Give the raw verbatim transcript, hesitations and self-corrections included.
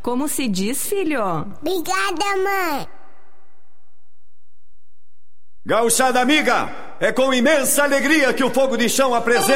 Como se diz, filho? Obrigada, mãe. Gauchada amiga, é com imensa alegria que o Fogo de Chão apresenta